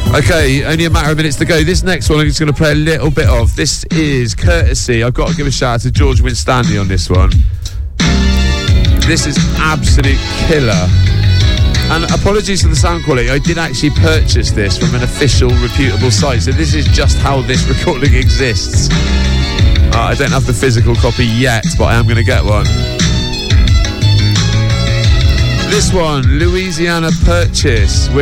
Okay, only a matter of minutes to go. This next one I'm just going to play a little bit of. This is courtesy. I've got to give a shout out to George Winstanley on this one. This is absolute killer. And apologies for the sound quality. I did actually purchase this from an official, reputable site. So this is just how this recording exists. I don't have the physical copy yet, but I am going to get one. This one, Louisiana Purchase.